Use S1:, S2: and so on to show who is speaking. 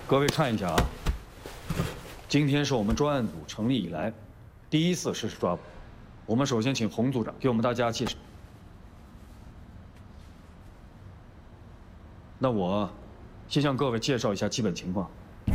S1: 各位看一下啊，今天是我们专案组成立以来第一次实施抓捕。我们首先请洪组长给我们大家介绍。那我先向各位介绍一下基本情况。